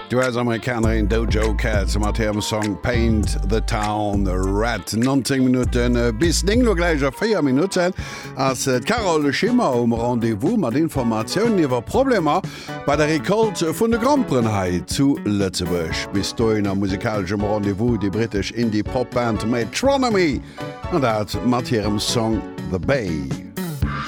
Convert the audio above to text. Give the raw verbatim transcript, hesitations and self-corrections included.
Die US-Amerikanerin Doja Cat mat herem Song Paint the Town Red neunzig Minuten äh, bis Dinglo gleicher vier Minuten ass et Carol Schimmer um Rendevous mat Informationoun iwwer Probleme bei der Rekolt vun de Grandprenheit zu Lützebusch. Bis doin am musikalgem Rendevous die britisch Indie-Popband Metronomy an dat mat hirem Song The Bay.